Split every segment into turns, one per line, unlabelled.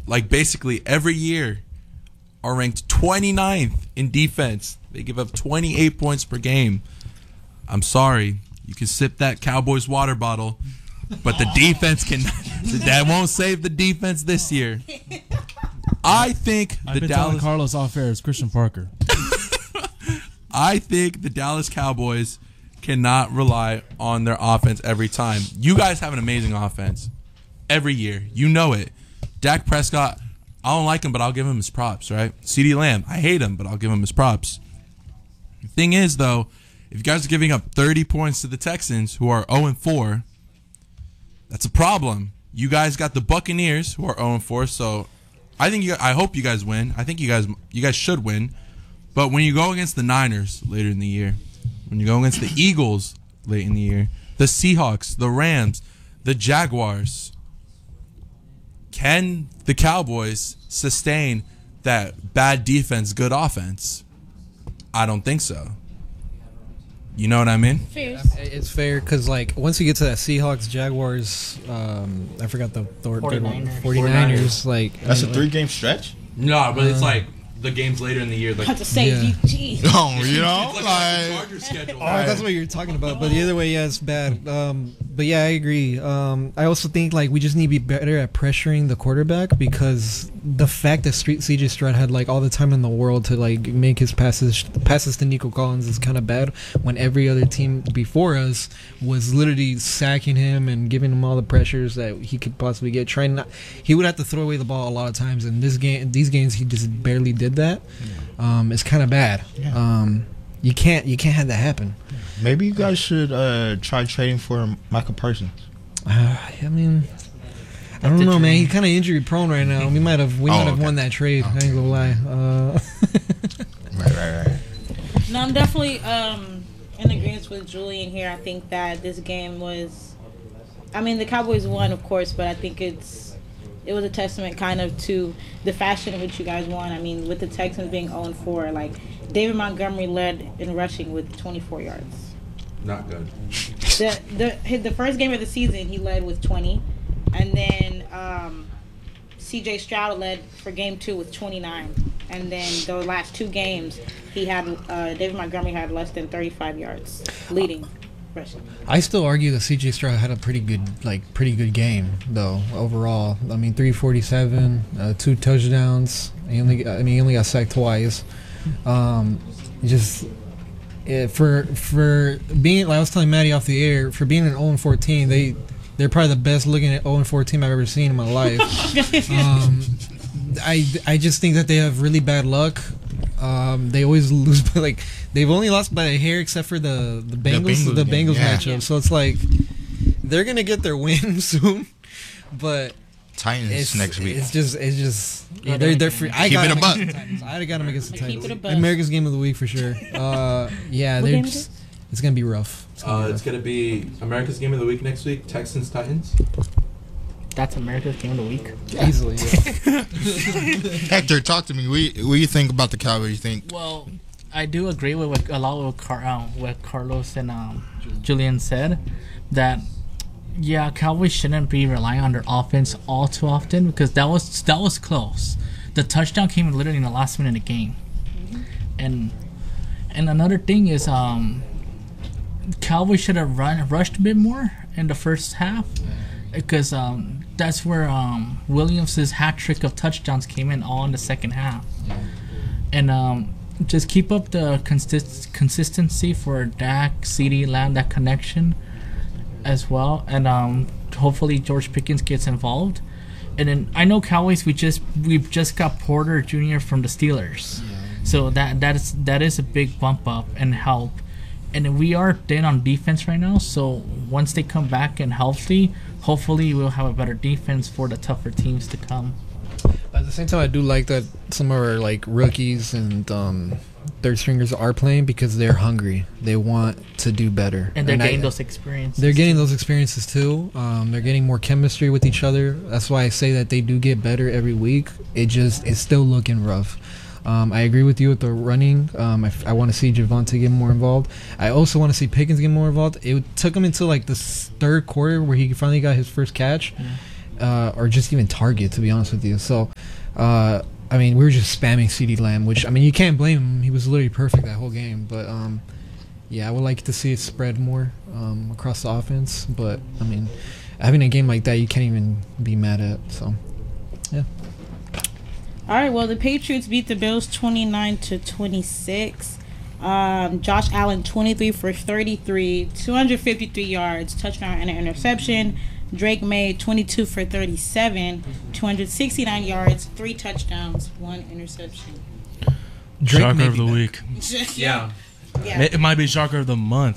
like basically every year, are ranked 29th in defense. They give up 28 points per game. I'm sorry. You can sip that Cowboys water bottle, but the defense that won't save the defense this year. I think
I've been telling Carlos off air, it's Christian Parker.
I think the Dallas Cowboys cannot rely on their offense every time. You guys have an amazing offense every year. You know it. Dak Prescott, I don't like him, but I'll give him his props, right? CeeDee Lamb, I hate him, but I'll give him his props. The thing is, though, if you guys are giving up 30 points to the Texans, who are 0-4, that's a problem. You guys got the Buccaneers, who are 0-4, so I hope you guys win. I think you guys should win. But when you go against the Niners later in the year, when you go against the Eagles late in the year, the Seahawks, the Rams, the Jaguars, can the Cowboys sustain that bad defense, good offense? I don't think so. You know what I mean?
It's fair because, like, once you get to that Seahawks, Jaguars, I forgot the third one. 49ers. Like,
that's a 3-game stretch?
No, but it's like the games later in the year. Like,
I have to say, GG.
Oh, you know?
It's like Charger schedule.
Oh, that's what you're talking about. But the other way, yeah, it's bad. But yeah, I agree. I also think like we just need to be better at pressuring the quarterback because the fact that CJ Stroud had like all the time in the world to like make his passes to Nico Collins is kind of bad when every other team before us was literally sacking him and giving him all the pressures that he could possibly get. He would have to throw away the ball a lot of times. And these games, he just barely did that. It's kind of bad.
Yeah.
You can't have that happen.
Maybe you guys should try trading for Michael Parsons.
I mean, I don't know, man. He's kind of injury prone right now. We might have won that trade. I ain't gonna lie.
Right.
No, I'm definitely in agreement with Julian here. I think that this game was, I mean, the Cowboys won, of course, but I think it was a testament kind of to the fashion in which you guys won. I mean, with the Texans being 0-4, like David Montgomery led in rushing with 24 yards.
Not good.
The first game of the season, he led with 20. And then CJ Stroud led for game 2 with 29. And then the last 2 games, he had David Montgomery had less than 35 yards leading rushing.
I still argue that CJ Stroud had a pretty good game though overall. I mean, 347, 2 touchdowns. He only got sacked twice. For being, like I was telling Maddie off the air, for being an 0-14, they're probably the best looking at 0-4 team I've ever seen in my life. I just think that they have really bad luck. They always lose by they've only lost by a hair except for the Bengals matchup. Yeah. So it's like they're gonna get their win soon, but
Titans next week.
It's just they're free. I
keep
gotta
it a buck.
I gotta make it the Titans.
It
America's game of the week for sure. Yeah, it's gonna be rough.
It's gonna be America's game of the week next week. Texans Titans.
That's America's game of the week.
Easily. Yeah.
Hector, talk to me. What do you think about the Cowboys? You think?
Well, I do agree with a lot of what Carlos and Julian said. That Cowboys shouldn't be relying on their offense all too often because that was close. The touchdown came literally in the last minute of the game, and another thing is Cowboys should have rushed a bit more in the first half because that's where Williams' hat trick of touchdowns came in all in the second half, and just keep up the consistency for Dak, CeeDee Lamb, that connection as well, and hopefully George Pickens gets involved. And then I know Cowboys, we've just got Porter Jr. from the Steelers, so that is a big bump up and help. And we are thin on defense right now, so once they come back and healthy, hopefully we'll have a better defense for the tougher teams to come.
But at the same time, I do like that some of our rookies and third stringers are playing because they're hungry. They want to do better,
and they're getting those experiences.
They're getting those experiences too. They're getting more chemistry with each other. That's why I say that they do get better every week. It's still looking rough. I agree with you with the running. I want to see Javonte get more involved. I also want to see Pickens get more involved. It took him until the third quarter where he finally got his first catch, or just even target, to be honest with you. So I mean, we were just spamming CeeDee Lamb, which, I mean, you can't blame him. He was literally perfect that whole game. But, yeah, I would like to see it spread more across the offense. But, I mean, having a game like that, you can't even be mad at. So, yeah.
All right, well, the Patriots beat the Bills 29-26. Josh Allen, 23 for 33, 253 yards, touchdown and an interception. Drake May, 22 for 37, 269 yards, 3 touchdowns, 1 interception.
Drake
Shocker
may
of
be
the
back.
week.
Yeah.
It might be shocker of the month.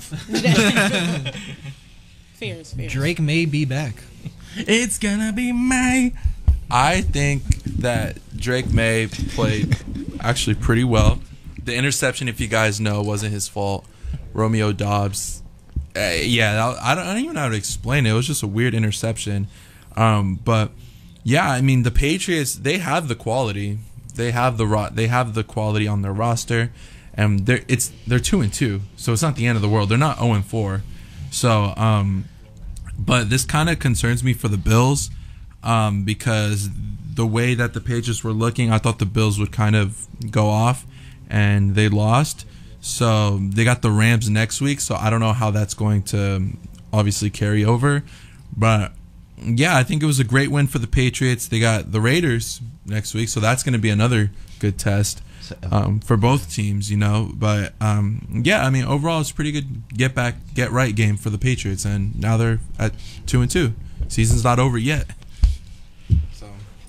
Fierce.
Drake may be back.
It's gonna be May.
I think that Drake May played actually pretty well. The interception, if you guys know, wasn't his fault. Romeo Dobbs, I don't even know how to explain it. It was just a weird interception. But yeah, I mean, the Patriots, they have the quality. They have the quality on their roster, and they're 2-2, so it's not the end of the world. They're not 0-4. So, but this kind of concerns me for the Bills, because the way that the Patriots were looking, I thought the Bills would kind of go off, and they lost. So they got the Rams next week, so I don't know how that's going to obviously carry over. But yeah, I think it was a great win for the Patriots. They got the Raiders next week, so that's going to be another good test for both teams, you know. But yeah, I mean, overall, it's a pretty good get right game for the Patriots, and now they're at 2-2. Season's not over yet. So,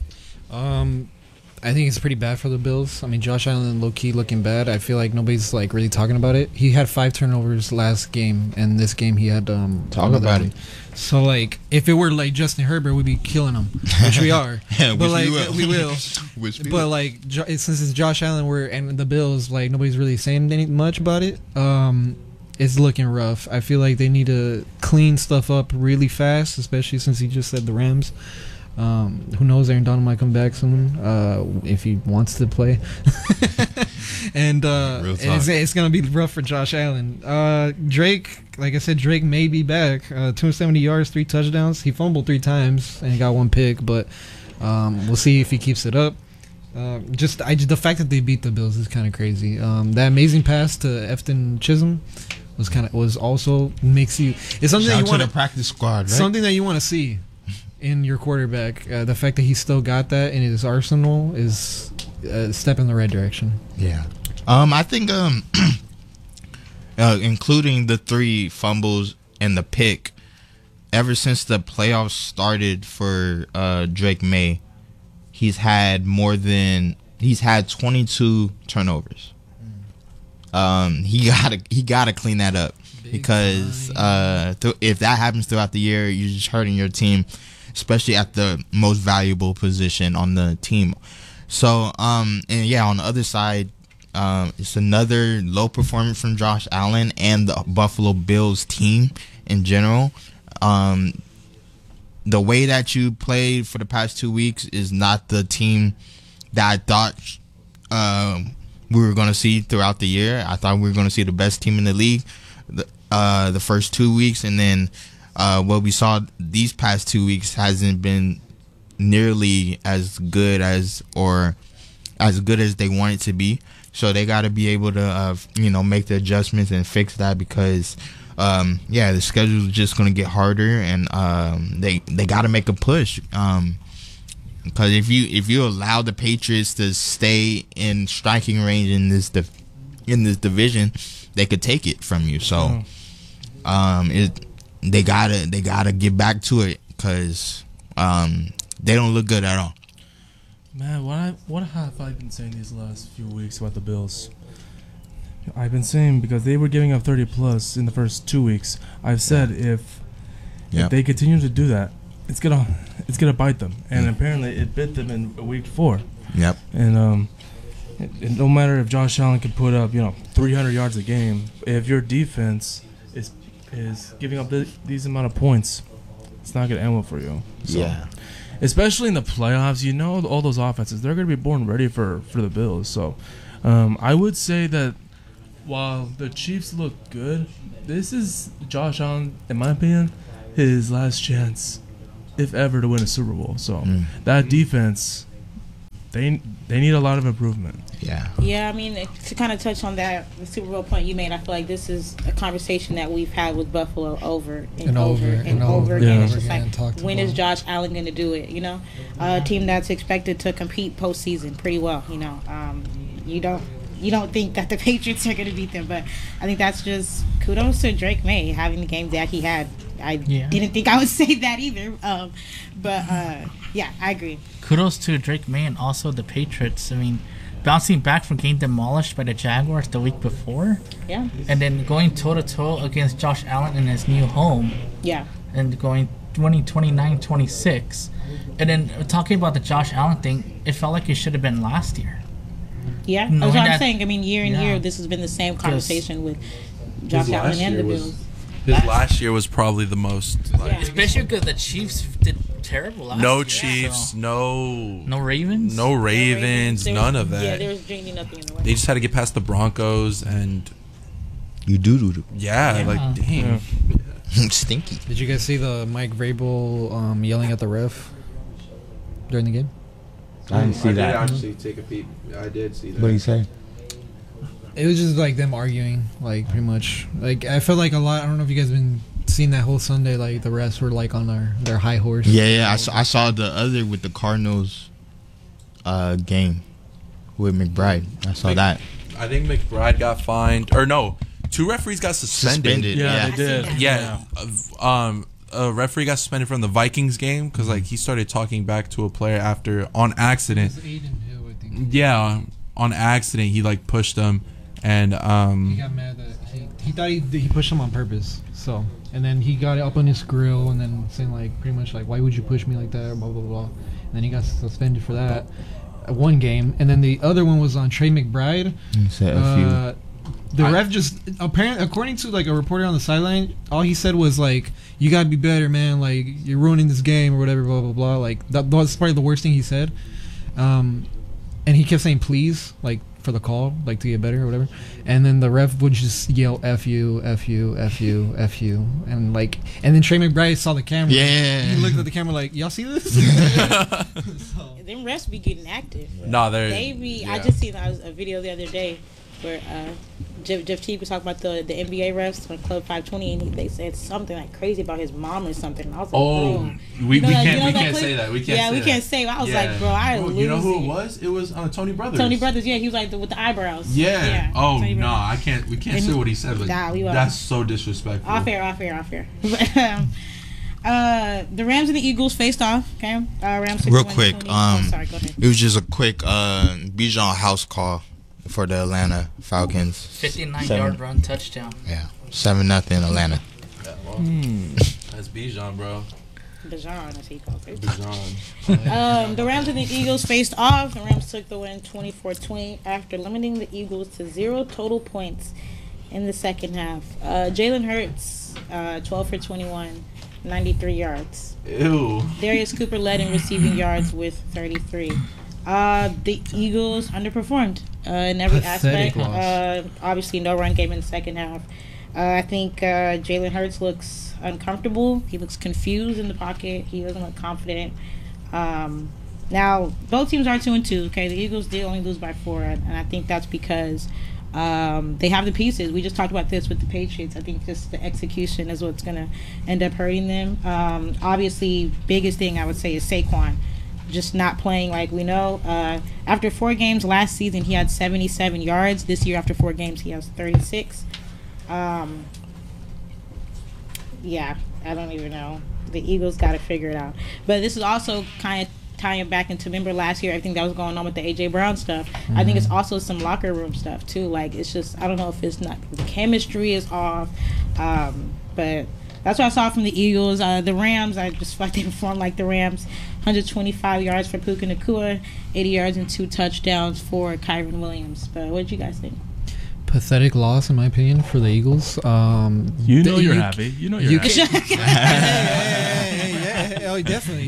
I think it's pretty bad for the Bills. I mean, Josh Allen low-key looking bad. I feel like nobody's like really talking about it. He had 5 turnovers last game, and this game he had
Talk about it.
So like, if it were like Justin Herbert, we'd be killing him, which we are.
Yeah,
but
which
like
we
we will.
Which we
But
will.
like, since it's Josh Allen, and the Bills, like nobody's really saying much about it. It's looking rough. I feel like they need to clean stuff up really fast, especially since he just said the Rams. Who knows? Aaron Donald might come back soon if he wants to play. And it's gonna be rough for Josh Allen. Drake, like I said, Drake may be back. 270 yards, 3 touchdowns. He fumbled 3 times and he got 1 pick, but we'll see if he keeps it up. The fact that they beat the Bills is kind of crazy. That amazing pass to Efton Chisholm was also makes you. It's something
Shout
that you want
to the practice squad, right?
Something that you want to see in your quarterback. The fact that he still got that in his arsenal is a step in the right direction.
Yeah. I think including the 3 fumbles and the pick, ever since the playoffs started for Drake May, he's had 22 turnovers. He gotta clean that up, because if that happens throughout the year, you're just hurting your team, especially at the most valuable position on the team. So and yeah, on the other side, it's another low performance from Josh Allen and the Buffalo Bills team in general. The way that you played for the past 2 weeks is not the team that I thought we were going to see throughout the year. I thought we were going to see the best team in the league the first 2 weeks, and then what we saw these past 2 weeks hasn't been nearly as good as they want it to be. So they got to be able to make the adjustments and fix that, because the schedule is just going to get harder, and they got to make a push, because if you allow the Patriots to stay in striking range in this division, they could take it from you. So they gotta get back to it, because they don't look good at all.
Man, what have I been saying these last few weeks about the Bills? I've been saying, because they were giving up 30 plus in the first 2 weeks. I've said if they continue to do that, it's gonna bite them, and apparently it bit them in week 4.
Yep.
And it no matter if Josh Allen can put up 300 yards a game, if your defense is giving up these amount of points, it's not gonna end well for you. So,
yeah.
Especially in the playoffs, all those offenses, they're going to be born ready for the Bills. So I would say that while the Chiefs look good, this is Josh Allen, in my opinion, his last chance, if ever, to win a Super Bowl. So that defense, they need a lot of improvement.
Yeah.
Yeah, I mean, to kind of touch on that, the Super Bowl point you made, I feel like this is a conversation that we've had with Buffalo over and over again.
Yeah.
It's just
Again,
like,
talked
when
about.
is Josh Allen going to do it? You know, a team that's expected to compete postseason pretty well. You know, you don't think that the Patriots are going to beat them, but I think that's just kudos to Drake May having the game that he had. I didn't think I would say that either, but yeah, I agree.
Kudos to Drake May and also the Patriots. I mean, bouncing back from getting demolished by the Jaguars the week before,
Yeah,
and then going toe to toe against Josh Allen in his new home,
yeah,
and going 29-26, and then talking about the Josh Allen thing, it felt like it should have been last year.
yeah. That's
Knowing
what I'm
that-
saying. I mean, year in
yeah.
year, this has been the same conversation with Josh
His
Allen
last
and the
year
Bills.
His last year was probably the most. Like,
Yeah.
Especially because the Chiefs did terrible last
no
year.
Chiefs,
So-
no
no Ravens.
no Ravens,
There was-
none of
Yeah,
that.
there was genuinely nothing in the way.
They just had to get past the Broncos, and
You do.
yeah,
Yeah.
like dang.
Stinky.
Did you guys see the Mike Vrabel yelling at the ref during the game?
I didn't see that.
actually take a peek. I did see that.
What do you say?
It was just like them arguing, like pretty much. Like I felt like a lot. I don't know if you guys been seeing that whole Sunday. Like the refs were like on their high horse.
Yeah. I saw the other with the Cardinals game with McBride. I saw that.
I think McBride got fined, or no, 2 referees got suspended.
Yeah, they did.
Yeah, a referee got suspended from the Vikings game because like he started talking back to a player after on accident.
Aiden Hill, I think.
Yeah, on accident he like pushed him, and
He got mad that he thought he pushed him on purpose. So and then he got up on his grill and then saying like pretty much like, why would you push me like that? Blah blah blah. And then he got suspended for that. One game, and then the other one was on Trey McBride.
He said a
The ref just apparently, according to like a reporter on the sideline, all he said was like, "You gotta be better, man. Like you're ruining this game or whatever." Blah blah blah. Like that was probably the worst thing he said. And he kept saying "please," like for the call, like to get better or whatever. And then the ref would just yell "F you, F you, F you, F you," and then Trey McBride saw the camera.
Yeah.
He looked at the camera like, "Y'all see this?"
Them refs be getting active.
no, they're
They be. I
yeah.
just seen a video the other day where Jeff Teague was talking about the NBA refs on Club 520, and they said something like crazy about his mom or something. And I was like,
Oh,
bro.
we
You know that-
can't
you know
we
that
can't
clip?
say that. We can't.
Yeah,
say
we
that.
can't say. I was like, bro, I
Bro,
lose
you know who
it.
it was? It was Tony Brothers.
Tony Brothers, yeah, he was like with the eyebrows.
Yeah. Oh
Tony
no,
Brothers.
I can't. We can't
And-
say what he said. But
Nah, we won't.
that's so disrespectful.
Off air. The Rams and the Eagles faced off. Okay, Rams.
Real
61-20.
quick,
Oh, sorry, go ahead.
it was just a quick Bijan house call for the Atlanta Falcons.
59-yard run touchdown.
Yeah, 7-0 Atlanta.
That's Bijan, bro.
Bijan, as he calls it.
Bijan.
The Rams and the Eagles faced off. The Rams took the win 24-20 after limiting the Eagles to 0 total points in the second half. Jalen Hurts, 12 for 21, 93 yards.
Ew.
Darius Cooper led in receiving yards with 33. The Eagles underperformed in every
Pathetic
aspect.
loss.
Obviously, no run game in the second half. I think Jalen Hurts looks uncomfortable. He looks confused in the pocket. He doesn't look confident. Now, both teams are 2-2. Okay, the Eagles did only lose by 4, and I think that's because they have the pieces. We just talked about this with the Patriots. I think just the execution is what's going to end up hurting them. Obviously, biggest thing I would say is Saquon just not playing like we know. After 4 games last season, he had 77 yards. This year, after 4 games, he has 36. Yeah, I don't even know. The Eagles got to figure it out. But this is also kind of tying back into, remember last year, everything that was going on with the A.J. Brown stuff. I think it's also some locker room stuff, too. Like, it's just, I don't know if it's not, the chemistry is off. But that's what I saw from the Eagles. The Rams, I just felt like they performed like the Rams. 125 yards for Puka Nacua, 80 yards and 2 touchdowns for Kyron Williams. But what did you guys think?
Pathetic loss, in my opinion, for the Eagles.
You know
The-
you're
you-
happy. You know you're
you
happy.
Hey, oh, definitely.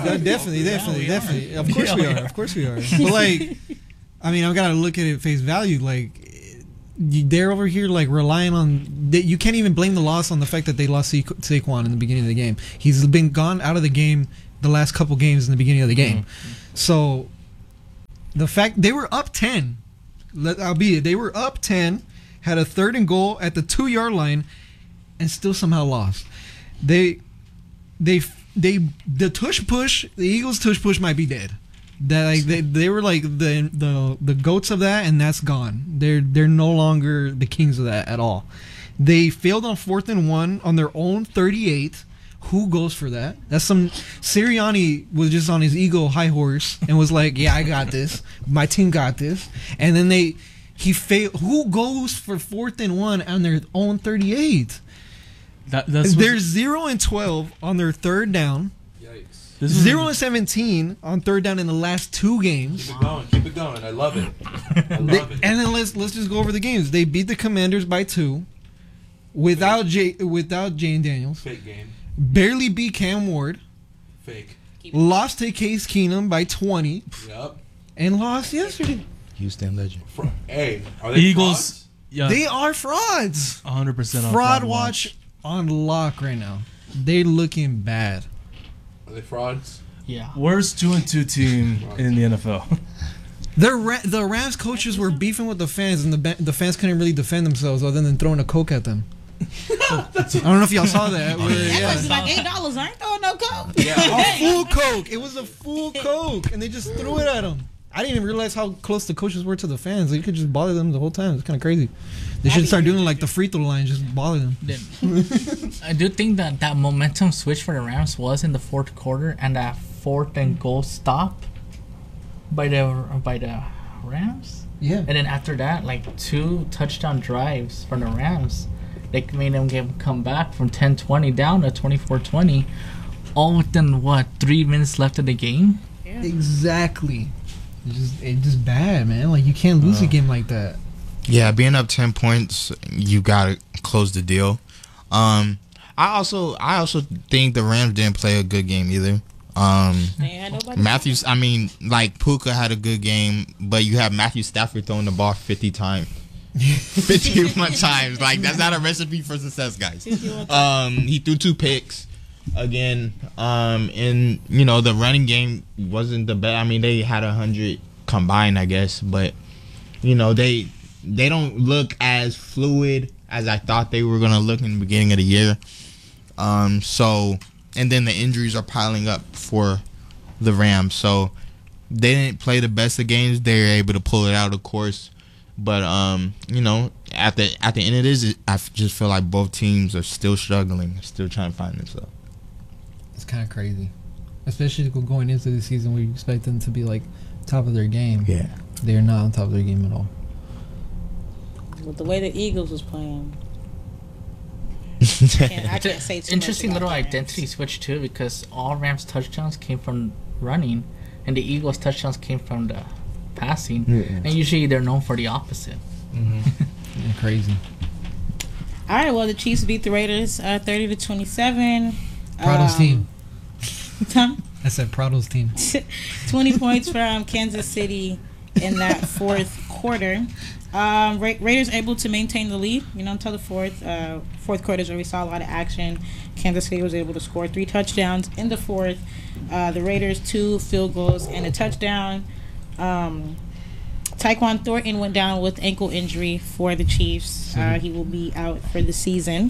Of course we are. But like, I mean, I've got to look at it at face value. Like, they're over here like relying on. You can't even blame the loss on the fact that they lost Saquon in the beginning of the game. He's been gone out of the game the last couple games in the beginning of the game. So The fact they were up 10, albeit they were up 10, had a 3rd and goal at the 2-yard line, and still somehow lost. The tush push, the Eagles tush push might be dead. That like they were like the goats of that, and that's gone. They're no longer the kings of that at all. They failed on 4th and 1 on their own 38. Who goes for that? That's some Sirianni was just on his ego high horse and was like, "Yeah, I got this. My team got this." And then he failed. Who goes for 4th and 1 on their own 38? They're 0 and 12 on their 3rd down. 0 and 17 on 3rd down in the last 2 games.
Keep it going. I love it.
And then let's just go over the games. They beat the Commanders by 2 without Jane Daniels.
Fake game.
Barely beat Cam Ward.
Fake.
Lost to Case Keenum by 20.
Yep.
And lost yesterday.
Houston legend.
Hey, are they
Eagles.
frauds?
Yeah,
They are frauds.
100% on
Fraud watch on lock right now. They're looking bad.
Are they frauds?
Yeah.
Worst 2-2 team in the NFL.
The Rams coaches were beefing with the fans, and the fans couldn't really defend themselves other than throwing a Coke at them. I don't know if y'all saw that. Where,
That was like $8. I ain't throwing no coke.
A full Coke. It was a full Coke, and they just threw it at them. I didn't even realize how close the coaches were to the fans. You could just bother them the whole time. It's kind of crazy. They should start doing like the free throw line, just bother them.
I do think that momentum switch for the Rams was in the 4th quarter, and that 4th and goal stop by the Rams.
Yeah.
And then after that, like 2 touchdown drives from the Rams, they made them come back from 10-20 down to 24-20, all within 3 minutes left of the game.
Yeah.
Exactly. It's just bad, man. Like you can't lose a game like that.
Yeah, being up 10 points, you gotta close the deal. I also think the Rams didn't play a good game either.
They had nobody.
Matthews, I mean, like Puka had a good game, but you have Matthew Stafford throwing the ball 50 times. 51 times. Like that's not a recipe for success, guys. He threw 2 picks again. And you know the running game wasn't the best. I mean, they had 100 combined, I guess, but you know they don't look as fluid as I thought they were gonna look in the beginning of the year. So and then the injuries are piling up for the Rams. So they didn't play the best of games. They were able to pull it out, of course. But you know, at the end of this, I just feel like both teams are still struggling, still trying to find themselves.
It's kind of crazy, especially going into the season. We expect them to be like top of their game.
Yeah,
they're not on top of their game at all.
With the way the Eagles was playing, I can't say too
Interesting
much
little
about the
identity
Rams.
switch too, because all Rams touchdowns came from running, and the Eagles touchdowns came from the passing. And usually they're known for the opposite.
Crazy.
All right, well, the Chiefs beat the Raiders 30-27.
Prado's team.
Tom?
I said Prado's team.
20 points from Kansas City in that 4th quarter. Raiders able to maintain the lead, until the fourth quarter is where we saw a lot of action. Kansas City was able to score 3 touchdowns in the 4th. The Raiders 2 field goals and a touchdown. Tyquan Thornton went down with ankle injury for the Chiefs. He will be out for the season.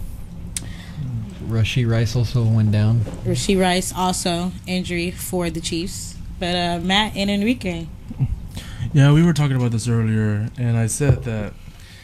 Rashee Rice also went down.
Rashee Rice also injury for the Chiefs. But Matt and Enrique.
Yeah, we were talking about this earlier, and I said that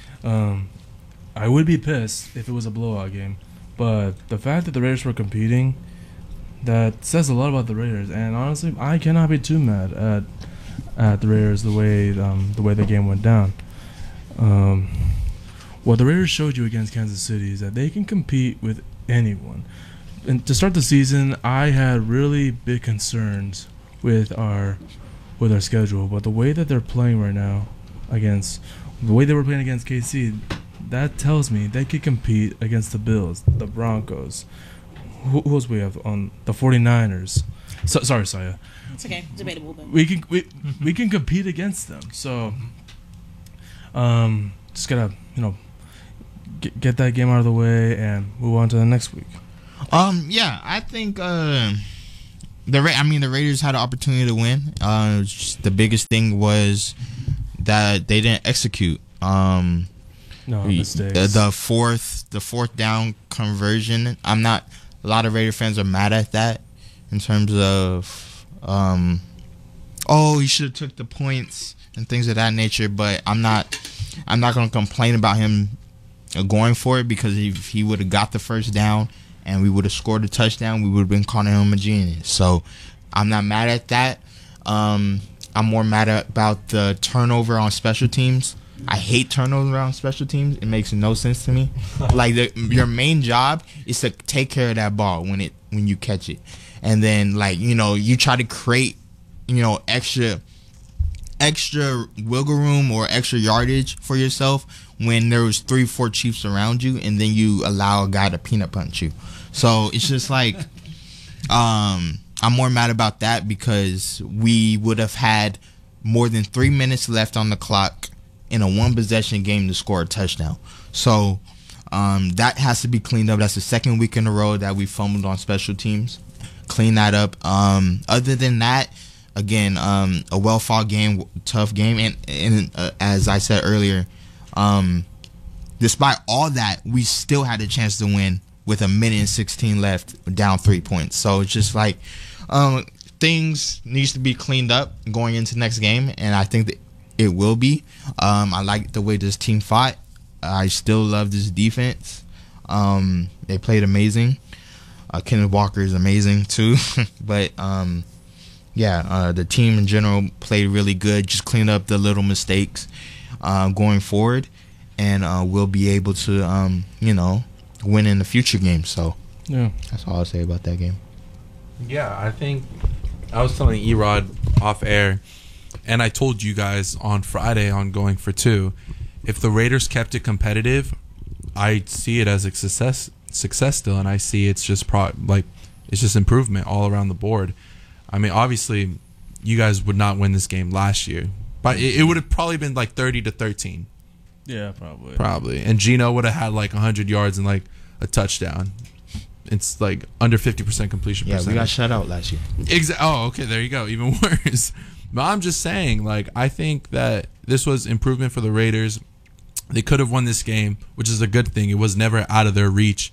I would be pissed if it was a blowout game. But the fact that the Raiders were competing, that says a lot about the Raiders. And honestly, I cannot be too mad at the Raiders the way the game went down. What the Raiders showed you against Kansas City is that they can compete with anyone. And to start the season, I had really big concerns with our schedule, but the way that they're playing right now the way they were playing against KC, that tells me they could compete against the Bills, the Broncos. Who else we have on the 49ers? Sorry, Saya.
It's okay, debatable. But
We can compete against them. So, just gotta get that game out of the way and move on to the next week.
Yeah, I think the Raiders had an opportunity to win. The biggest thing was that they didn't execute.
Mistakes.
The fourth down conversion. A lot of Raider fans are mad at that in terms of, he should have took the points and things of that nature. But I'm not going to complain about him going for it, because if he would have got the first down and we would have scored a touchdown, we would have been calling him a genius. So I'm not mad at that. I'm more mad about the turnover on special teams. I hate turnovers on special teams. It makes no sense to me. Like your main job is to take care of that ball when you catch it, and then you try to create extra wiggle room or extra yardage for yourself when there was 3-4 Chiefs around you, and then you allow a guy to peanut punch you. So it's just like I'm more mad about that, because we would have had more than 3 minutes left on the clock in a 1-possession game to score a touchdown. So that has to be cleaned up. That's the second week in a row that we fumbled on special teams. Clean that up. Other than that, again, a well-fought game, tough game, and as I said earlier, despite all that, we still had a chance to win with 1:16 left, down 3 points. So it's just like things needs to be cleaned up going into next game, and I think that it will be. I like the way this team fought. I still love this defense. They played amazing. Kenneth Walker is amazing too. But the team in general played really good. Just clean up the little mistakes going forward, and we'll be able to win in the future games. So that's all I'll say about that game.
Yeah, I think I was telling Erod off air, and I told you guys on Friday on Going for Two, if the Raiders kept it competitive, I see it as a success still, and I see it's just it's just improvement all around the board. I mean, obviously, you guys would not win this game last year, but it would have probably been like 30-13.
Yeah, probably.
Probably, and Gino would have had like 100 yards and like a touchdown. It's like under 50% completion percentage.
Yeah, we got shut out last year.
Oh, okay, there you go. Even worse. But I'm just saying, like, I think that this was improvement for the Raiders. They could have won this game, which is a good thing. It was never out of their reach.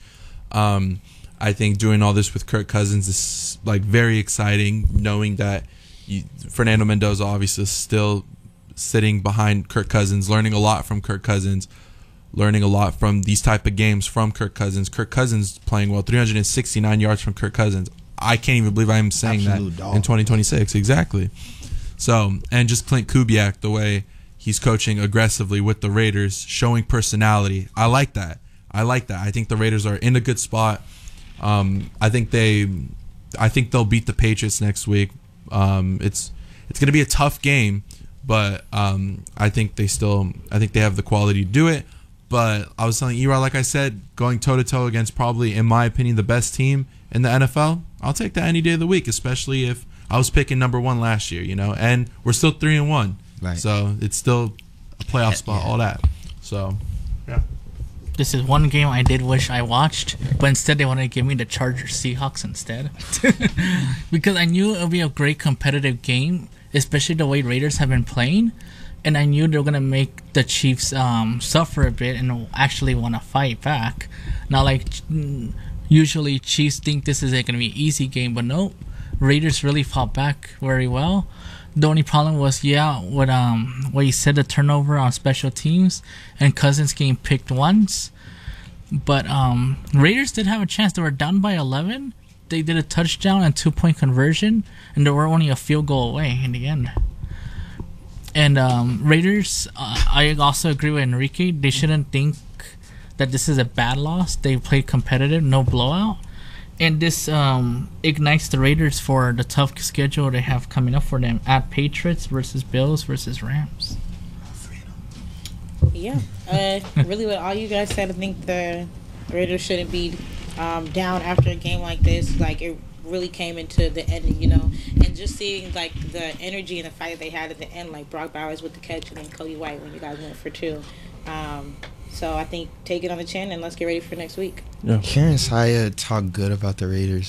I think doing all this with Kirk Cousins is like very exciting, knowing that Fernando Mendoza obviously is still sitting behind Kirk Cousins, learning a lot from Kirk Cousins, learning a lot from these type of games from Kirk Cousins. Kirk Cousins playing well, 369 yards from Kirk Cousins. I can't even believe I'm saying
Absolute
that
dog.
in 2026. Exactly. So, and just Clint Kubiak, the way he's coaching aggressively with the Raiders, showing personality. I like that. I think the Raiders are in a good spot. I think they'll beat the Patriots next week. It's going to be a tough game, but I think they have the quality to do it. But I was telling Erod, like I said, going toe-to-toe against probably, in my opinion, the best team in the NFL, I'll take that any day of the week, especially if I was picking number one last year, and we're still 3-1.
Right.
So it's still a playoff spot, all that. So, yeah.
This is one game I did wish I watched, but instead they wanted to give me the Chargers Seahawks instead. Because I knew it would be a great competitive game, especially the way Raiders have been playing. And I knew they were going to make the Chiefs suffer a bit and actually want to fight back. Not like usually Chiefs think this is going to be an easy game, but no, Raiders really fought back very well. The only problem was, what you said, the turnover on special teams and Cousins getting picked once. But Raiders did have a chance. They were down by 11. They did a touchdown and 2-point conversion, and they were only a field goal away in the end. And Raiders, I also agree with Enrique. They shouldn't think that this is a bad loss. They played competitive, no blowout. And this ignites the Raiders for the tough schedule they have coming up for them at Patriots versus Bills versus Rams.
Yeah, really what all you guys said, I think the Raiders shouldn't be down after a game like this. Like, it really came into the end, and just seeing like the energy and the fight that they had at the end, like Brock Bowers with the catch and then Cody White when you guys went for two. So I think take it on the chin and let's get ready for next week.
Yeah.
Karen Saya talked good about the Raiders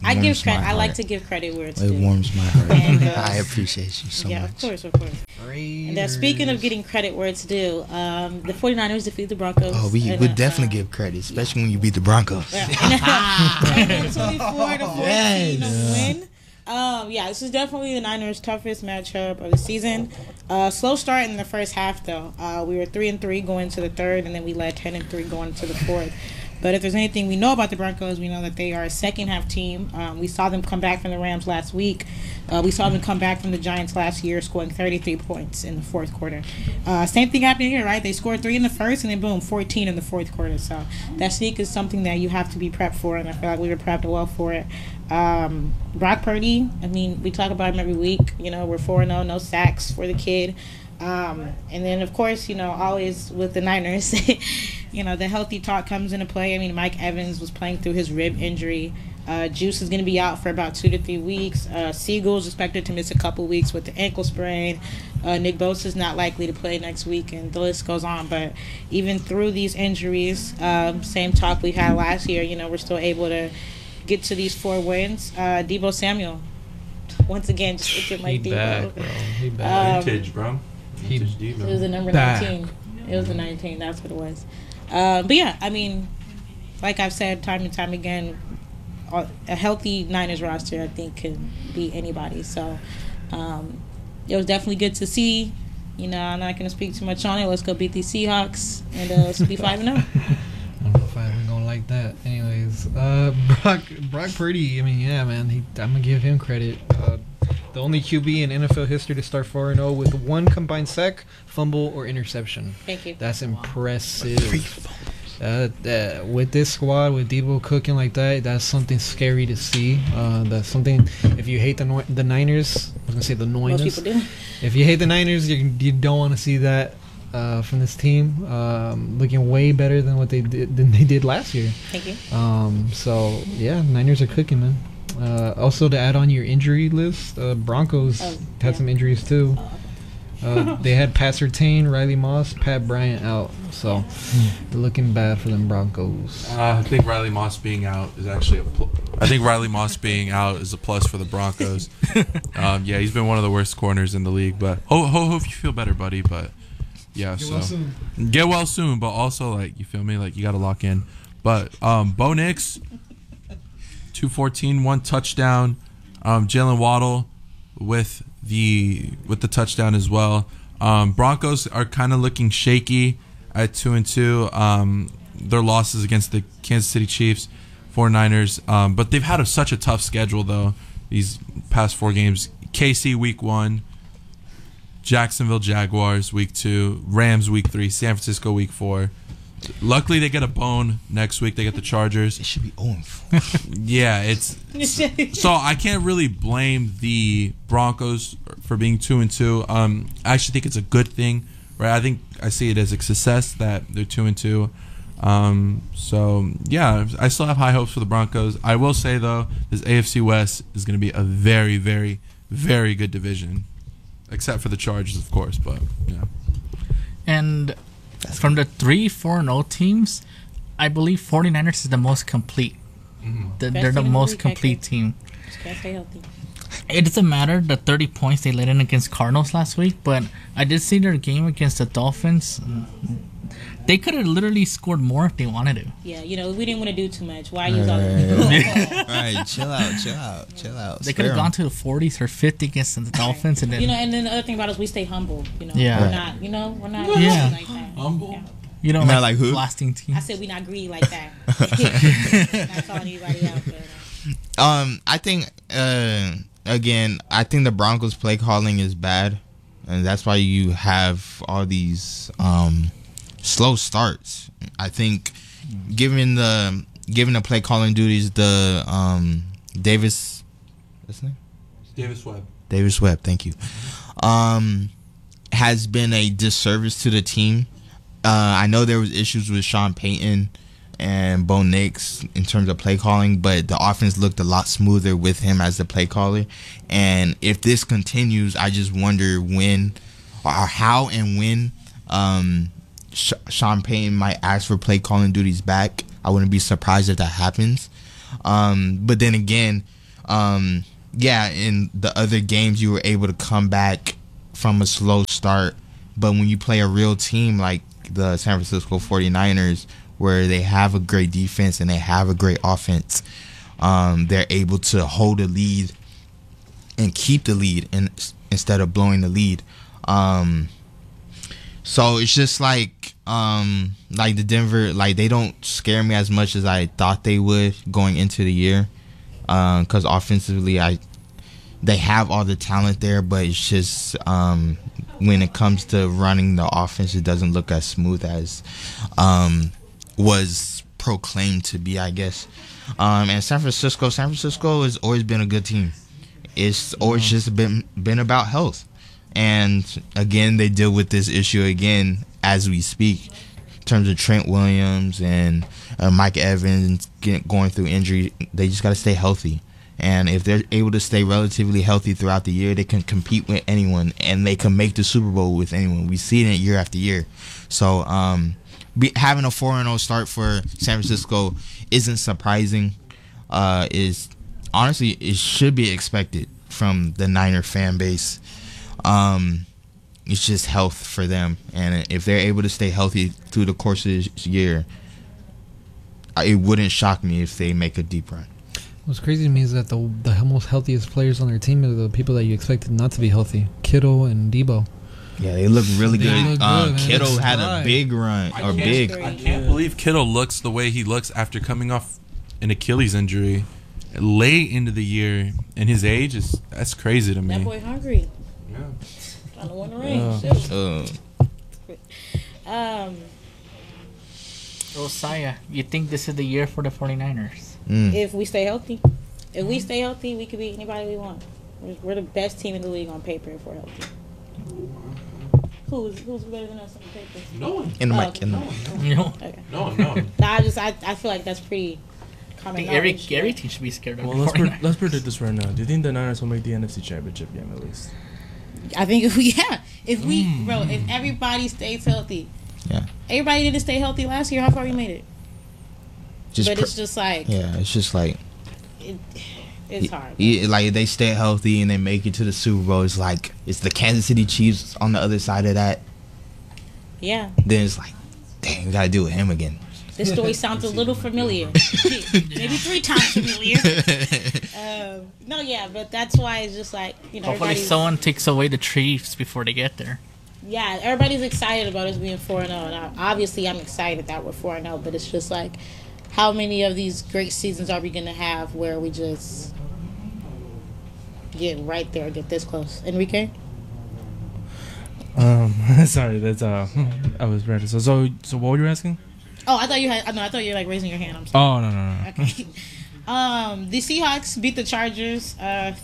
I give
warms
credit.
my
I like
heart.
to give credit where it's
It
due.
warms my heart.
And,
I appreciate you so
yeah,
much.
of course, of course. And speaking of getting credit where it's due, the 49ers defeat the Broncos.
Oh, we
in
would
a,
definitely give credit, especially when you beat the Broncos.
in a 24-14
Yes.
win. Yeah, this is definitely the Niners' toughest matchup of the season. Slow start in the first half, though. We were 3-3 going to the third, and then we led 10-3 going to the fourth. But if there's anything we know about the Broncos, we know that they are a second-half team. We saw them come back from the Rams last week. We saw them come back from the Giants last year, scoring 33 points in the fourth quarter. Same thing happening here, right? They scored 3 in the first, and then boom, 14 in the fourth quarter. So that sneak is something that you have to be prepped for, and I feel like we were prepped well for it. Brock Purdy, I mean, we talk about him every week. You know, we're 4-0, no sacks for the kid. And then, of course, you know, always with the Niners, you know, the healthy talk comes into play. I mean, Mike Evans was playing through his rib injury. Juice is going to be out for about 2 to 3 weeks. Siegel's expected to miss a couple weeks with the ankle sprain. Nick Bosa is not likely to play next week, and the list goes on. But even through these injuries, same talk we had last year, you know, we're still able to get to these 4 wins. Deebo Samuel, once again, just looking like
He
Deebo.
back, bro. He back.
Vintage, bro. Vintage
It was
Devo.
the number
Back.
19. It was the 19. That's what it was. But yeah, I mean, like I've said time and time again, a healthy Niners roster, I think, can beat anybody. So it was definitely good to see. You know, I'm not going to speak too much on it. Let's go beat these Seahawks and let's be 5-0.
I don't know if I'm gonna like that. Anyways, Brock Purdy. I mean, yeah, man. I'm gonna give him credit. The only QB in NFL history to start 4-0 with 1 combined sack, fumble, or interception.
Thank you.
That's impressive. With this squad, with Deebo cooking like that, that's something scary to see. That's something. If you hate the Niners, I was gonna say the
Most
Niners.
people do.
If you hate the Niners, you don't want to see that from this team. Looking way better than what they did last year.
Thank you.
So yeah, Niners are cooking, man. Also, to add on your injury list, Broncos had some injuries too. They had Pat Surtain, Riley Moss, Pat Bryant out, so they're looking bad for them Broncos.
I think Riley Moss being out is actually I think Riley Moss being out is a plus for the Broncos. Yeah, he's been one of the worst corners in the league, but hope you feel better, buddy. But yeah, get well soon. But also, like, you feel me? Like, you got to lock in. But Bo Nix, 214, 1 touchdown. Jalen Waddle with the touchdown as well. Broncos are kind of looking shaky at 2-2. Their losses against the Kansas City Chiefs, 49ers, but they've had such a tough schedule though. These past 4 games: KC week 1, Jacksonville Jaguars week 2, Rams week 3, San Francisco week 4. Luckily, they get a bone next week. They get the Chargers.
It should be 0-4.
Yeah, it's so I can't really blame the Broncos for being 2-2. I actually think it's a good thing, right? I think I see it as a success that they're 2-2. So yeah, I still have high hopes for the Broncos. I will say though, this AFC West is going to be a very, very, very good division, except for the Chargers, of course. But yeah,
And from the 3-4-0 teams, I believe 49ers is the most complete. They're
Best
the
team in the
most
league,
complete
actually.
team.
Just gotta stay healthy.
It doesn't matter the 30 points they let in against Cardinals last week, but I did see their game against the Dolphins. They could have literally scored more if they wanted to.
Yeah, you know, we didn't want to do too much. Why use all the
Alright, chill out.
They could have gone to the 40s or 50 against the Dolphins, and then
You know, and then the other thing about us, we stay humble. You know,
Yeah.
we're
Right.
not. You know, we're not
Yeah.
like that.
humble.
Yeah.
you know,
You're not like who?
blasting team.
I said we not greedy like that. Not calling anybody out, but
I think again, I think the Broncos play calling is bad, and that's why you have all these slow starts. I think given the play calling duties, the Davis, what's his name? Davis Webb, thank you. Has been a disservice to the team. I know there was issues with Sean Payton and Bo Nix in terms of play calling, but the offense looked a lot smoother with him as the play caller. And if this continues, I just wonder when or how and when Sean Payton might ask for play calling duties back. I wouldn't be surprised if that happens. But then again, Yeah, in the other games you were able to come back from a slow start, but when you play a real team like the San Francisco 49ers, where they have a great defense and they have a great offense, they're able to hold a lead and keep the lead instead of blowing the lead. So it's just like the Denver, like they don't scare me as much as I thought they would going into the year. Because offensively, they have all the talent there, but it's just when it comes to running the offense, it doesn't look as smooth as was proclaimed to be, I guess. And San Francisco has always been a good team. It's always just been about health, and again, they deal with this issue again as we speak. In terms of Trent Williams and Mike Evans going through injury, they just got to stay healthy. And if they're able to stay relatively healthy throughout the year, they can compete with anyone, and they can make the Super Bowl with anyone. We see it year after year. So having a 4-0 start for San Francisco isn't surprising. Is honestly, it should be expected from the Niner fan base. It's just health for them, and if they're able to stay healthy through the course of this year, it wouldn't shock me if they make a deep run.
What's crazy to me is that the most healthiest players on their team are the people that you expected not to be healthy. Kittle and Debo.
Yeah, they look really
They
good.
look good,
Kittle
man.
had a big run,
I can't believe Kittle looks the way he looks after coming off an Achilles injury late into the year, and his age that's crazy to me.
That boy hungry.
Yeah.
Trying to win the ring. Shit.
Rosiah, you think this is the year for the 49ers?
If we stay healthy. If we stay healthy, we can beat anybody we want. We're the best team in the league on paper if we're healthy. Who's better than us on paper?
No one.
In the
Oh,
mic,
okay.
in the mic.
You know,
Okay.
No.
Nah, I feel like that's pretty
I
common
think
knowledge.
every team should be scared of
Well,
the
let's
49ers.
let's predict this right now. Do you think the Niners will make the NFC Championship game at least?
I think if everybody stays healthy.
Yeah.
Everybody didn't stay healthy last year. How far we made it?
Just
But it's just like
yeah, it's just like
it's hard.
like they stay healthy and they make it to the Super Bowl. It's like it's the Kansas City Chiefs on the other side of that.
Yeah.
Then it's like, dang, we gotta do it with him again.
This story sounds a little familiar. Maybe 3 times familiar. No, yeah, but that's why it's just like,
Hopefully
everybody's,
someone takes away the Chiefs before they get there.
yeah, everybody's excited about us being 4-0. And obviously, I'm excited that we're 4-0, but it's just like, how many of these great seasons are we going to have where we just get right there, get this close? Enrique?
Sorry, that's I was ready. So what were you asking?
Oh, I thought you had. No, I thought you were like raising your hand. I'm sorry.
Oh no.
Okay. The Seahawks beat the Chargers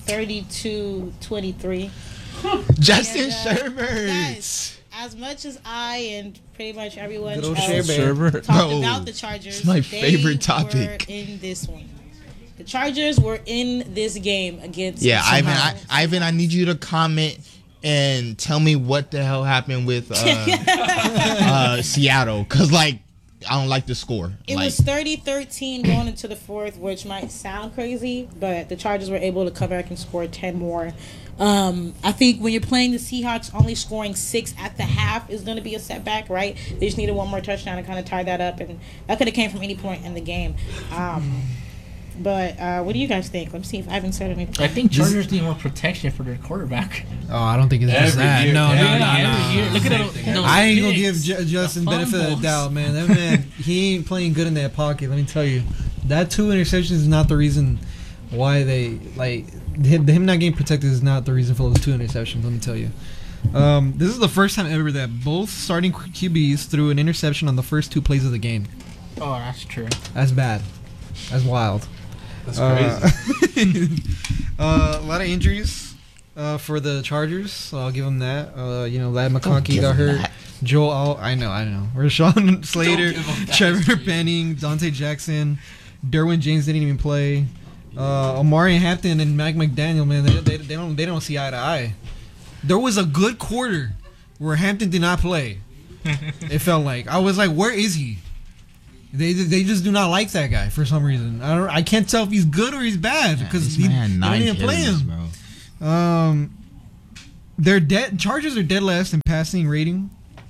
32-23.
Justin
And,
Sherbert.
Guys, as much as I and pretty much everyone
Good old
else
Sherbert.
talked
Bro,
about the Chargers,
it's my
they
favorite topic.
were in this one. The Chargers were in this game against.
Yeah,
the
Ivan.
Seahawks.
Ivan, I need you to comment and tell me what the hell happened with Seattle, because like I don't like the score.
It
like,
was 30-13 going into the fourth, which might sound crazy, but the Chargers were able to come back and score 10 more. I think when you're playing the Seahawks, only scoring 6 at the half is going to be a setback, right? They just needed one more touchdown to kind of tie that up, and that could have came from any point in the game. But what do you guys think? Let me see if I haven't said anything.
I think Chargers need more protection for their quarterback.
Oh, I don't think it's just
Every
that.
year.
No.
Every year. Look at those
I ain't gonna
picks,
give Justin
the
benefit of the
fumbles.
doubt, man. That man, he ain't playing good in that pocket. Let me tell you, that 2 interceptions is not the reason why they like him not getting protected is not the reason for those 2 interceptions. Let me tell you. This is the first time ever that both starting QBs threw an interception on the first 2 plays of the game.
Oh, that's true.
That's bad. That's wild.
That's crazy.
A lot of injuries for the Chargers, so I'll give them that. Lad McConkey got hurt. Joel, I know. Rashawn Slater, Trevor Penning, Dante Jackson, Derwin James didn't even play. Amari Hampton and Mike McDaniel, man, they don't see eye to eye. There was a good quarter where Hampton did not play. It felt like I was like, where is he? They just do not like that guy for some reason. I can't tell if he's good or he's bad because
This
they
man
don't
9
even play
hitters,
him.
bro.
They're dead. Chargers are dead last in passing rating.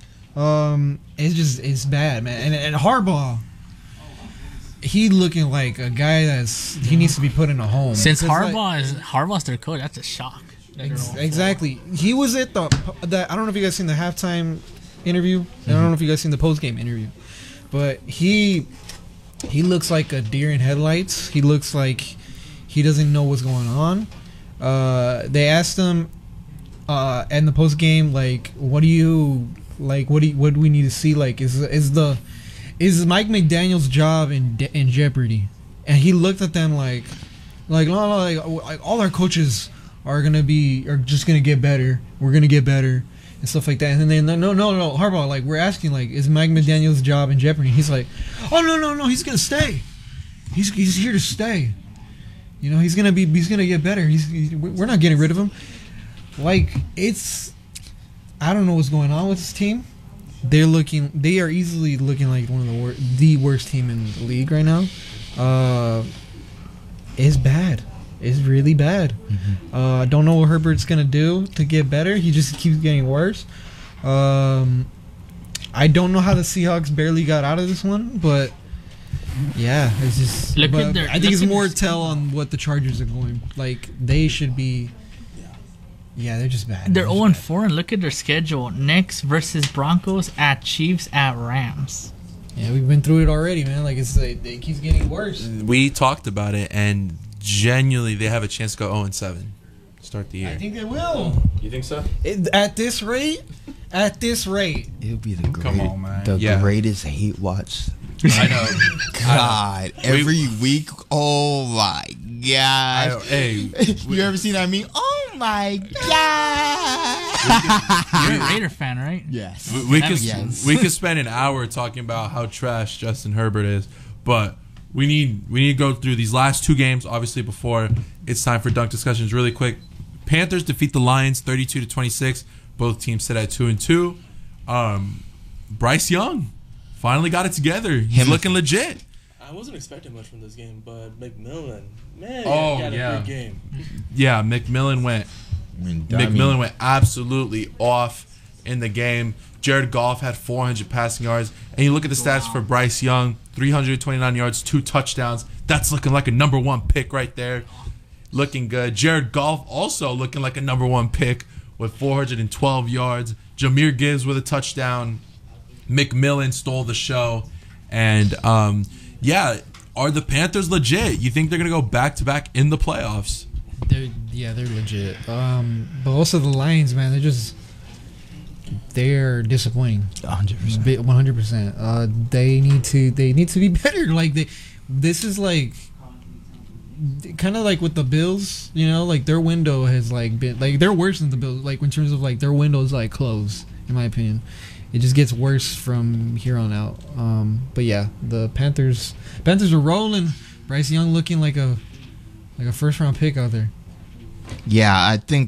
It's bad, man. And Harbaugh, he looking like a guy he needs to be put in a home.
Since
'Cause,
Harbaugh's their coach, that's a shock.
exactly. He was at the I don't know if you guys seen the halftime interview. I don't know if you guys seen the post game interview, but he looks like a deer in headlights. He looks like he doesn't know what's going on. They asked him in the post game, like, what do we need to see? Like, is Mike McDaniel's job in jeopardy? And he looked at them like all our coaches are just gonna get better. We're gonna get better and stuff like that. And then no, Harbaugh, like, we're asking, like, is Mike McDaniel's job in jeopardy? He's like, oh no, he's gonna stay. He's here to stay. You know, he's gonna get better. We're not getting rid of him. Like, I don't know what's going on with this team. They are easily looking like one of the worst team in the league right now. It's bad. It's really bad. I don't know what Herbert's gonna do to get better. He just keeps getting worse. I don't know how the Seahawks barely got out of this one, but yeah, it's just. I think it's more tell on what the Chargers are going. Like, they should be. Yeah, they're just bad.
They're 0-4, and look at their schedule. Next versus Broncos, at Chiefs, at Rams.
Yeah, we've been through it already, man. Like, it keeps getting worse.
We talked about it, and genuinely, they have a chance to go 0-7. Start the year.
I think they will.
You think so?
At this rate,
It'll be the
Come on, man.
greatest hate watch.
I know.
God, every week. Oh my God.
Hey,
you ever seen that meme? Oh my God.
You're a Raider fan, right?
Yes.
we
Yes.
could spend an hour talking about how trash Justin Herbert is, but we need to go through these last two games, obviously, before it's time for dunk discussions. Really quick, Panthers defeat the Lions 32-26. Both teams sit at 2-2. Bryce Young finally got it together. He's looking legit.
I wasn't expecting much from this game, but McMillan, man,
Oh,
he had
yeah.
a big game.
Yeah, McMillan went absolutely off in the game. Jared Goff had 400 passing yards. And you look at the stats for Bryce Young, 329 yards, 2 touchdowns. That's looking like a number one pick right there. Looking good. Jared Goff also looking like a number one pick with 412 yards. Jahmyr Gibbs with a touchdown. McMillan stole the show. And, yeah, are the Panthers legit? You think they're going to go back-to-back in the playoffs?
They're legit. But also the Lions, man, they're disappointing.
100%.
100%. They need to be better. Like, this is like kind of like with the Bills, you know, like their window has like been like they're worse than the Bills, like in terms of like their window's like closed, in my opinion. It just gets worse from here on out. But yeah, the Panthers are rolling. Bryce Young looking like a first round pick out there.
Yeah, I think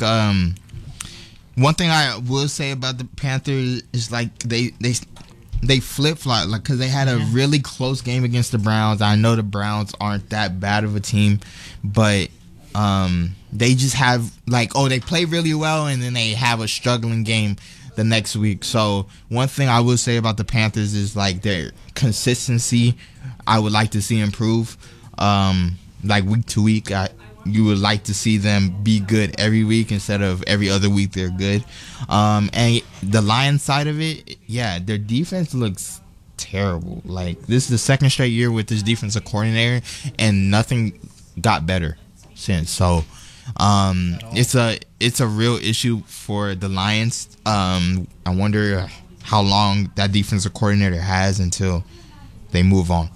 one thing I will say about the Panthers is like they flip flop, like, because they had a really close game against the Browns. I know the Browns aren't that bad of a team, but they just have like, they play really well and then they have a struggling game the next week. So one thing I will say about the Panthers is like their consistency. I would like to see improve. Like week to week, you would like to see them be good every week instead of every other week they're good. And the Lions side of it, yeah, their defense looks terrible. Like, this is the second straight year with this defensive coordinator, and nothing got better since. So it's a real issue for the Lions. I wonder how long that defensive coordinator has until they move on.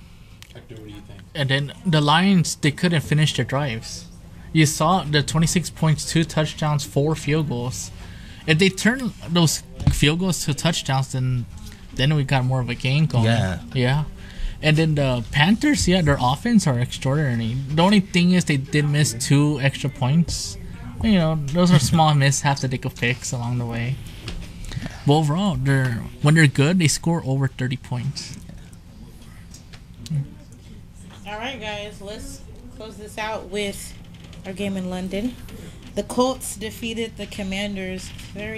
And then the Lions, they couldn't finish their drives. You saw the 26 points, 2 touchdowns, 4 field goals. If they turn those field goals to touchdowns, then we got more of a game going. Yeah. And then the Panthers, their offense are extraordinary. The only thing is they did miss 2 extra points. You know, those are small mishaps that they could fix along the way. But overall, when they're good, they score over 30 points.
All right, guys, let's close this out with our game in London. The Colts defeated the Commanders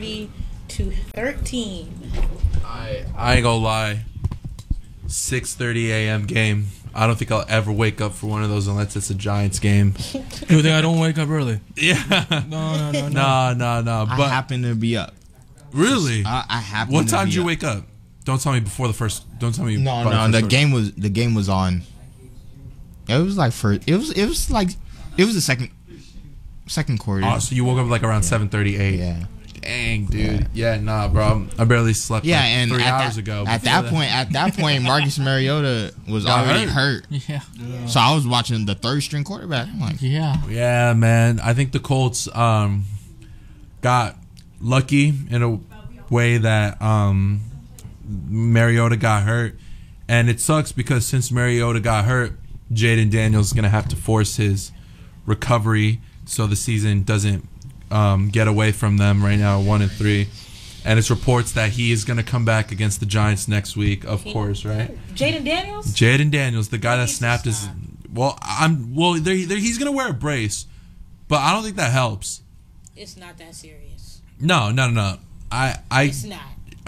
30-13.
I ain't gonna lie. 6:30 a.m. game. I don't think I'll ever wake up for one of those unless it's a Giants game.
You think I don't wake up early?
Yeah.
No.
No.
I
But
happen to be up.
really,
I happen.
what
to
time
be
did you
up.
wake up? Don't tell me before the first. Don't tell me.
No,
by
no.
first
The game was on. It was like first. It was the second quarter.
Oh, so you woke up like around 7:38.
Yeah.
Dang, dude. Yeah, nah, bro. I barely slept.
Yeah,
like
and
3
at
hours
that,
ago.
At
Before
that point, Marcus Mariota was
Got
already hurt.
Yeah.
So I was watching the third string quarterback. I'm like,
Yeah.
Yeah, man. I think the Colts got lucky in a way that Mariota got hurt. And it sucks because since Mariota got hurt, Jaden Daniels is going to have to force his recovery so the season doesn't get away from them right now, 1-3. And it's reports that he is going to come back against the Giants next week, of course, right?
Jaden Daniels?
Jaden Daniels, the guy that
Needs to
snapped his.
stop.
He's gonna wear a brace, but I don't think that helps.
It's not that serious.
No.
It's not.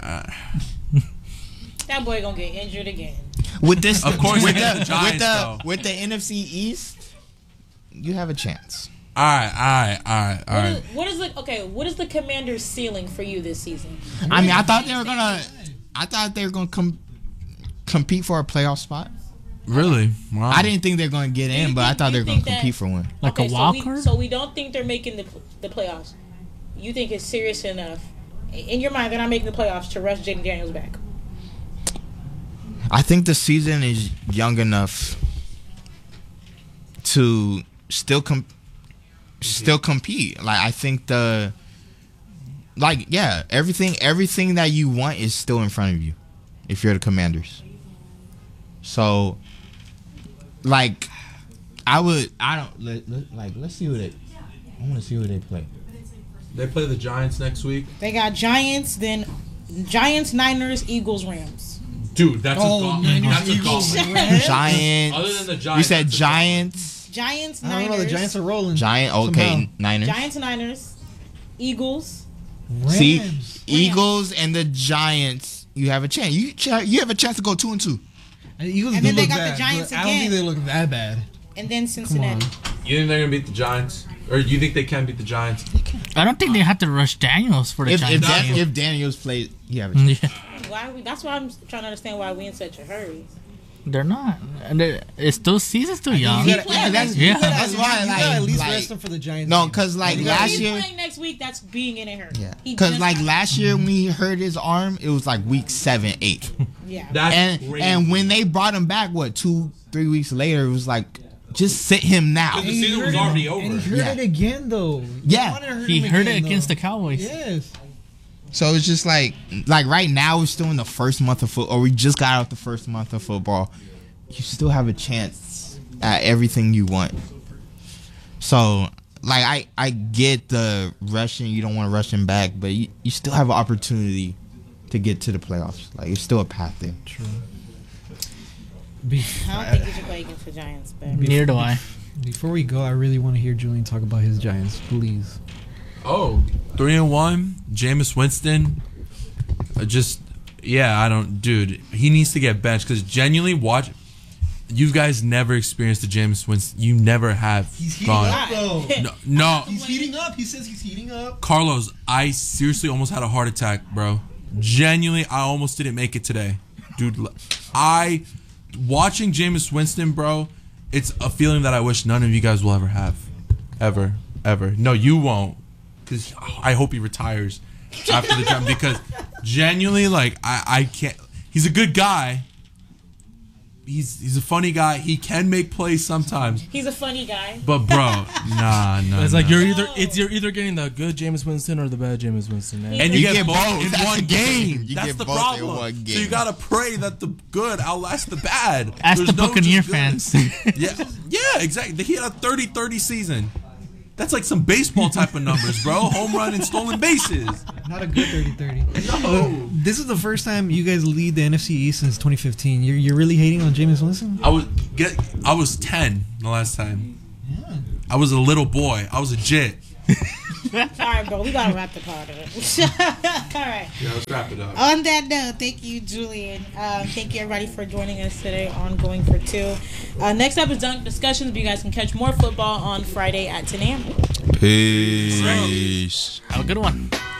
That boy gonna get injured again.
with this,
Of course
with
against
the,
the Giants, though.
with the NFC East, you have a chance.
All right.
What is the Commanders' ceiling for you this season?
I mean, I thought they were gonna compete for a playoff spot.
Really? Wow.
I didn't think they were gonna get
Do you
in, but I
think-
thought
do
they
you
were gonna
think that-
compete for one.
Like a wild card?
So we don't think they're making the playoffs. You think it's serious enough in your mind they're not making the playoffs to rush Jaden Daniels back?
I think the season is young enough to still compete. Like I think everything that you want is still in front of you if you're the Commanders. So like let's see who I want to see who they play.
They play the Giants next week.
They got Giants, then Giants, Niners, Eagles, Rams.
Dude, that's a gauntlet. That's a gauntlet.
Giants.
Other than the Giants,
you said
that's a
Giants.
Giants,
I
Niners.
don't know. The Giants are rolling.
Okay,
Somehow.
Niners.
Giants, Niners, Eagles.
See,
Rams.
Eagles and the Giants. You have a chance. You have a chance to go 2-2.
And the Eagles
And
do
then they
look
got the
bad,
Giants
but I don't
again.
think they look that bad.
And then Cincinnati.
You think they're gonna beat the Giants, or you think they can beat the Giants?
I don't think they have to rush Daniels for the
If
Giants game.
if Daniels plays, you have a chance.
Yeah.
That's why I'm trying to understand why we in such a hurry.
They're not. And it's still season's still young.
You gotta-
Yeah, that's
Yeah.
that's why.
You
Like,
gotta at least
like-
rest them for the Giants.
no,
game.
because like
You
If
last
he's
year,
playing next week, that's being in a hurry.
yeah,
He
because
just
like
got-
last year when he hurt his arm, it was like week 7, 8,
Yeah.
That's
and when they brought him back, 2-3 weeks later, it was like just sit him now.
The season was already over.
And he hurt
Yeah.
it again, though. You
Yeah.
wanted to hurt
He
him
hurt it
again,
against
though.
the Cowboys.
Yes.
So it's just like right now we're still in the first month of football, or we just got out the first month of football. You still have a chance at everything you want. So like I get the rushing, you don't want to rush him back, but you still have an opportunity to get to the playoffs. Like it's still a path there.
True.
I don't think you should play against the Giants, but
Neither do I.
Before we go, I really want to hear Julian talk about his Giants, please.
Oh, 3-1. Jameis Winston. Dude, he needs to get benched because genuinely watch. You guys never experienced the Jameis Winston. You never have
He's heating
gone.
up, though.
No,
He's heating up. He says he's heating up.
Carlos, I seriously almost had a heart attack, bro. Genuinely, I almost didn't make it today, dude. Watching Jameis Winston, bro. It's a feeling that I wish none of you guys will ever have, ever. No, you won't, because I hope he retires after the draft. Because genuinely, like I can't. He's a good guy. He's a funny guy. He can make plays sometimes.
he's a funny guy.
But bro, nah.
It's like
nah.
you're either getting the good Jameis Winston or the bad Jameis Winston. Man.
And you,
You
get,
get
both
both.
in
That's
one
the game.
game.
You
That's
get
the
both in
problem.
one
So
game.
you gotta pray that the good outlasts the bad.
Ask
There's
the
no
Buccaneer
just good.
fans.
Yeah, exactly. He had a 30-30 season. That's like some baseball type of numbers, bro. Home run and stolen bases.
Not a good 30-30.
No.
This is the first time you guys lead the NFC East since 2015. You're really hating on Jameis Winston?
I was 10 the last time. Yeah. I was a little boy. I was a jit.
All right, bro. We gotta wrap the pod up. All right.
Yeah, let's wrap it up.
On that note, thank you, Julian. Thank you, everybody, for joining us today on Going for Two. Next up is Dunk Discussions, but you guys can catch more football on Friday at 10 a.m.
Peace.
Have a good one.